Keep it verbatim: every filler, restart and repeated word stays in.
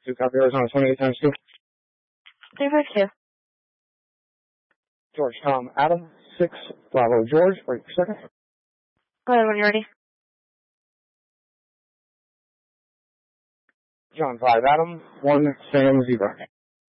two copy Arizona twenty-eight times two. three five two. George Tom Adam, six Bravo George, wait for a second. Go ahead when you're ready. John five Adam, one Sam Zebra.